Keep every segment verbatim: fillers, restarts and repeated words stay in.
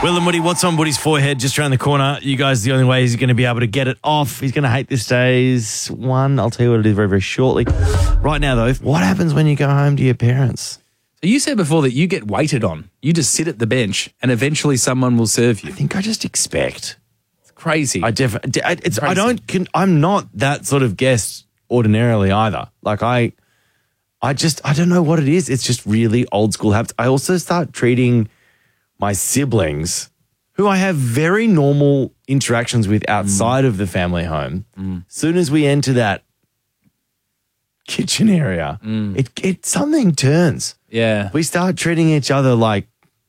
Will and Woody, what's on Woody's forehead just around the corner? You guys, the only way he's going to be able to get it off. He's going to hate this day's one. I'll tell you what it is very, very shortly. Right now, though, what happens when you go home to your parents? So you said before that you get waited on. You just sit at the bench and eventually someone will serve you. I think I just expect. It's crazy. I definitely. It's. I Crazy. don't. Can, I'm not that sort of guest ordinarily either. Like I, I just. I don't know what it is. It's just really old school habits. I also start treating my siblings, who I have very normal interactions with outside mm. of the family home. Mm. Soon as we enter that kitchen area, mm. it it something turns. Yeah, we start treating each other like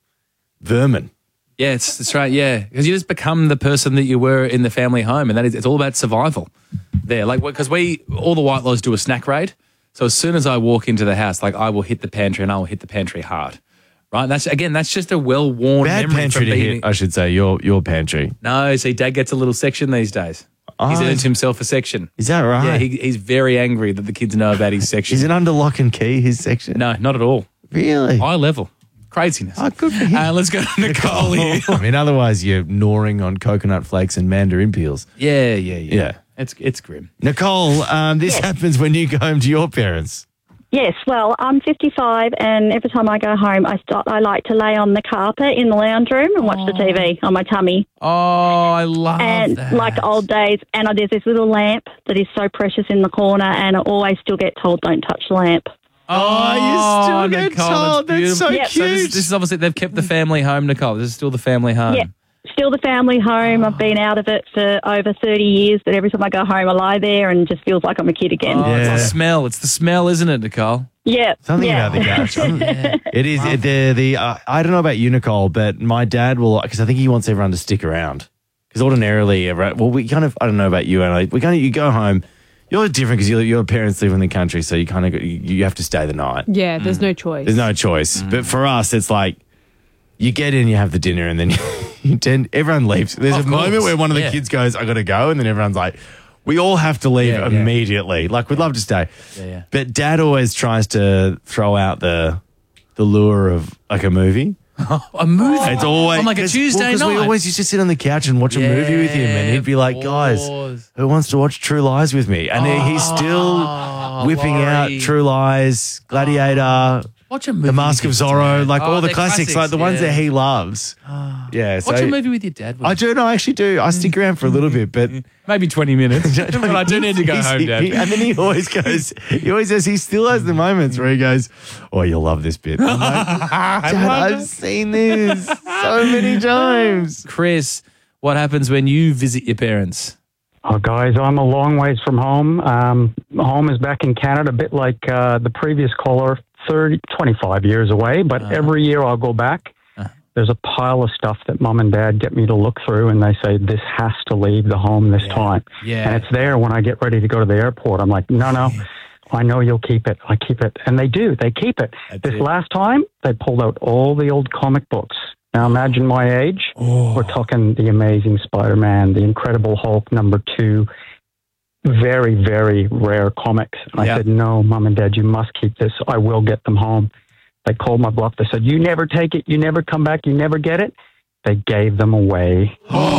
vermin. Yeah, it's, that's right. Yeah, because you just become the person that you were in the family home, and that is it's all about survival. There, like because we all the Whitelaws do a snack raid. So as soon as I walk into the house, like I will hit the pantry and I will hit the pantry hard. Right, that's again. That's just a well-worn Bad memory pantry from to being. hit, I should say your your pantry. No, see, Dad gets a little section these days. Oh, he's earned himself a section. Is that right? Yeah, he, he's very angry that the kids know about his section. Is it under lock and key? His section? No, not at all. Really? High level, craziness. Oh, good for him. Uh, let's go to Nicole here. I mean, otherwise you're gnawing on coconut flakes and mandarin peels. Yeah, yeah, yeah. Yeah. It's it's grim. Nicole, um, this Yes. happens when you go home to your parents. Yes, well, I'm fifty-five, and every time I go home, I start. I like to lay on the carpet in the lounge room and watch the T V on my tummy. Oh, I love and that. like the old days, and there's this little lamp that is so precious in the corner, and I always still get told, "Don't touch the lamp." Oh, you still get Nicole, told. That's beautiful. so Yep. So this, cute. this is obviously they've kept the family home, Nicole. This is still the family home. Yeah, still the family home. I've been out of it for over thirty years, but every time I go home, I lie there and it just feels like I'm a kid again. Oh, Yeah. It's the smell. It's the smell, isn't it, Nicole? Yeah, Something yeah. about the couch. It is it, the the. Uh, I don't know about you, Nicole, but my dad will because I think he wants everyone to stick around. Because ordinarily, everyone- well, we kind of I don't know about you, and I, we kind of you go home. You're different because your your parents live in the country, so you kind of you, you have to stay the night. Yeah, there's no choice. There's no choice. But for us, it's like you get in, you have the dinner, and then you, you tend, everyone leaves. There's Of a moment course. where one of the Yeah. kids goes, I got to go. And then everyone's like, we all have to leave Yeah, yeah. immediately. Like, we'd love to stay. Yeah, yeah. But dad always tries to throw out the the lure of like a movie. A movie. It's always on like a 'cause- Tuesday well, 'cause night. we always used to sit on the couch and watch a movie with him, and he'd be like, Yeah, guys, boys. who wants to watch True Lies with me? And he he's still whipping out Laurie. True Lies, Gladiator, Watch a movie. The Mask of with your Zorro, dad. like Oh, all the they're classics, like the ones yeah. that he loves. Yeah, so Watch a movie with your dad. I do. No, I actually do. I stick around for a little bit, but Maybe twenty minutes. but I do need to go he's- home, Dad. he- and then he always goes. He always says he still has the moments where he goes, "Oh, you'll love this bit." I'm like, Dad, I've seen this so many times. Chris, what happens when you visit your parents? Oh, guys, I'm a long ways from home. Um, home is back in Canada, a bit like uh, the previous caller, thirty, twenty-five years away. But Uh-huh. every year I'll go back. Uh-huh. There's a pile of stuff that Mum and Dad get me to look through, and they say, this has to leave the home this Yeah. time. Yeah. And it's there when I get ready to go to the airport. I'm like, no, no, I know you'll keep it. I keep it. And they do. They keep it. That's this it. last time, they pulled out all the old comic books. Now imagine my age. Oh. We're talking The Amazing Spider-Man, The Incredible Hulk number two. Very, very rare comics. And I Yeah. said, no, Mom and Dad, you must keep this. I will get them home. They called my bluff. They said, you never take it. You never come back. You never get it. They gave them away.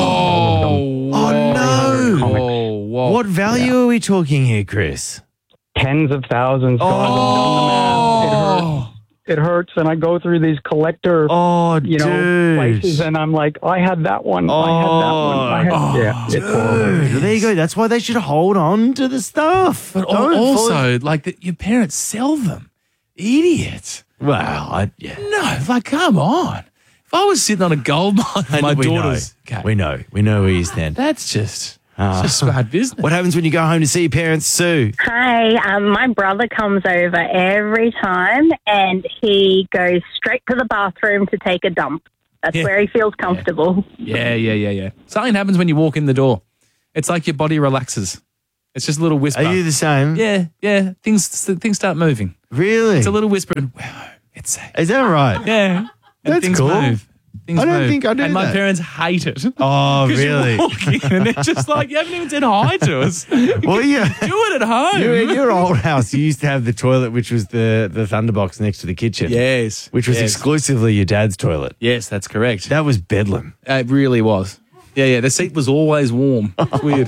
Oh, Oh, no. Whoa, whoa. What value are we talking here, Chris? Tens of thousands. Guys, I've done the math. It hurts. It hurts, and I go through these collector, Oh, you know, dude. places, and I'm like, I had that one. I had that one. I had, Oh, yeah, it's horrible. Dude, there you go. That's why they should hold on to the stuff. But al- Don't fall- also, like, the, your parents sell them. Idiots. well, I, yeah. No, like, come on. If I was sitting on a gold mine with And my we daughters, know. okay, We know. We know where you stand. that's just, Ah. it's just bad business. What happens when you go home to see your parents, Sue? Hi, um, my brother comes over every time and he goes straight to the bathroom to take a dump. That's Yeah. where he feels comfortable. Yeah, yeah, yeah, yeah. Something happens when you walk in the door. It's like your body relaxes. It's just a little whisper. Are you the same? Yeah, yeah. Things things start moving. Really? It's a little whisper and wow, it's safe. Is that right? Yeah. And That's things cool. move. Things I don't move. think I do And my that. parents hate it. Oh, 'Cause you really? walk in and they're just like, you haven't even said hi to us. Well, yeah. Do it at home. You, in your old house, you used to have the toilet, which was the, the thunderbox next to the kitchen. Yes. Which was yes. exclusively your dad's toilet. Yes, that's correct. That was bedlam. It really was. Yeah, yeah. The seat was always warm. It's weird.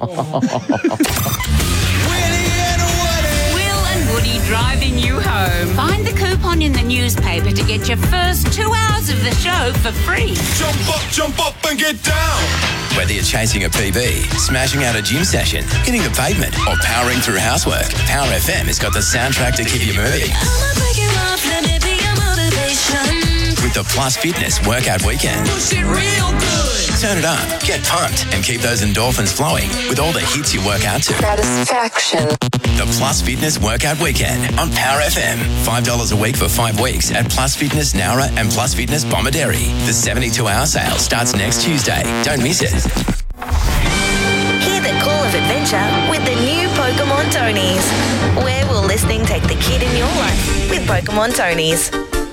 Will and Woody driving you home. Find the coupon in the newspaper to get your first two hours of the show for free. Jump up, jump up and get down. Whether you're chasing a P B, smashing out a gym session, hitting the pavement, or powering through housework, Power F M has got the soundtrack to keep you moving. With the Plus Fitness Workout Weekend. Real good. Turn it up, get pumped, and keep those endorphins flowing with all the hits you work out to. Satisfaction. The Plus Fitness Workout Weekend on Power F M. five dollars a week for five weeks at Plus Fitness Nowra and Plus Fitness Bomaderry. The seventy-two hour sale starts next Tuesday. Don't miss it. Hear the call of adventure with the new Pokemon Tonys. Where will listening take the kid in your life with Pokemon Tonys?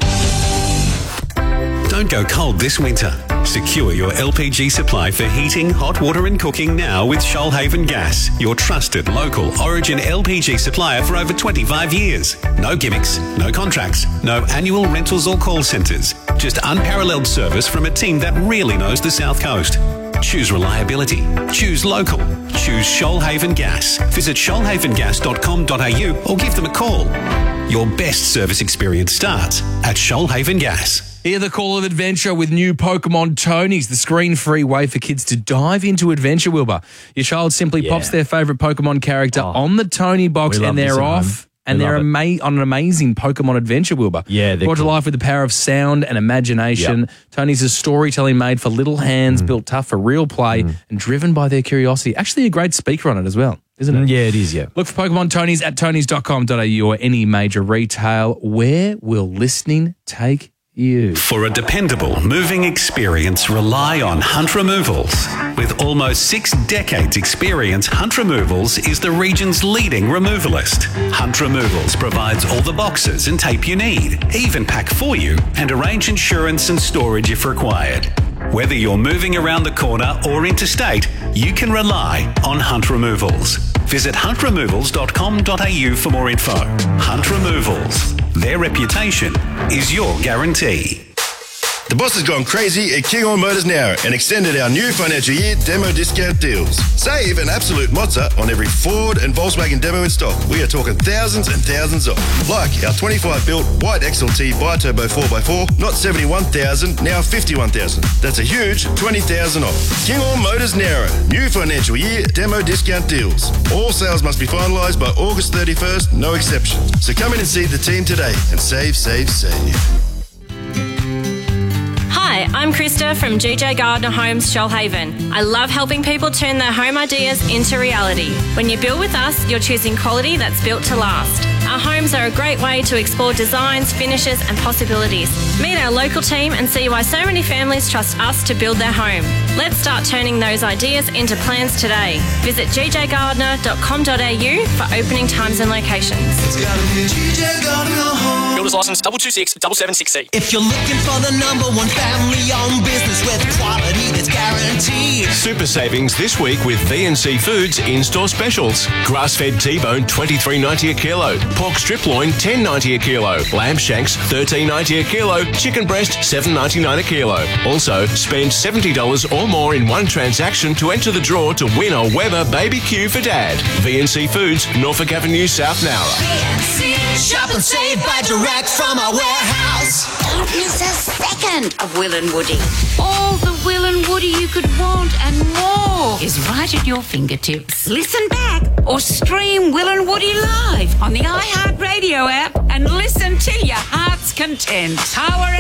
Don't go cold this winter. Secure your L P G supply for heating, hot water and cooking now with Shoalhaven Gas, your trusted local Origin L P G supplier for over twenty-five years. No gimmicks, no contracts, no annual rentals or call centres. Just unparalleled service from a team that really knows the South Coast. Choose reliability. Choose local. Choose Shoalhaven Gas. Visit shoalhaven gas dot com dot a u or give them a call. Your best service experience starts at Shoalhaven Gas. Hear the call of adventure with new Pokemon Tonys, the screen-free way for kids to dive into adventure, Wilbur. Your child simply Yeah. pops their favourite Pokemon character Oh. on the Tony box We love and this they're at home. off. And We they're love it. ama- on an amazing Pokemon adventure, Wilbur. Yeah, they're Brought to cool. life with the power of sound and imagination. Yep. Tony's is storytelling made for little hands, Mm. built tough for real play, and driven by their curiosity. Actually, a great speaker on it as well, isn't it? Yeah, it is, yeah. Look for Pokemon Tonys at tonys dot com dot a u or any major retail. Where will listening take you? For a dependable moving experience, rely on Hunt Removals. With almost six decades experience, Hunt Removals is the region's leading removalist. Hunt Removals provides all the boxes and tape you need, even pack for you and arrange insurance and storage if required. Whether you're moving around the corner or interstate, you can rely on Hunt Removals. Visit hunt removals dot com dot a u for more info. Hunt Removals. Their reputation is your guarantee. The boss has gone crazy at King On Motors now and extended our new financial year demo discount deals. Save an absolute mozza on every Ford and Volkswagen demo in stock. We are talking thousands and thousands off. Like our twenty-five built white X L T bi-turbo four by four, not seventy-one thousand, now fifty-one thousand. That's a huge twenty thousand off. King On Motors Nowra. New financial year demo discount deals. All sales must be finalised by August thirty-first, no exceptions. So come in and see the team today and save, save, save. Hi, I'm Krista from G J Gardner Homes Shoalhaven. I love helping people turn their home ideas into reality. When you build with us, you're choosing quality that's built to last. Our homes are a great way to explore designs, finishes and possibilities. Meet our local team and see why so many families trust us to build their home. Let's start turning those ideas into plans today. Visit g j gardner dot com dot a u for opening times and locations. Builder's license double two six double seven six C. If you're looking for the number one family-owned business with quality that's guaranteed. Super savings this week with V and C Foods in-store specials. Grass-fed T-bone twenty-three ninety a kilo. Pork strip loin ten ninety a kilo. Lamb shanks thirteen ninety a kilo. Chicken breast seven ninety-nine a kilo. Also, spend seventy dollars or more in one transaction to enter the draw to win a Weber Baby Q for Dad. V and C Foods, Norfolk Avenue, South Nowra. V and C, shop and save by direct from our warehouse. Don't miss a second of Will and Woody. All the Will and Woody you could want and more is right at your fingertips. Listen back or stream Will and Woody live on the iHeartRadio app and listen till your heart's content. Power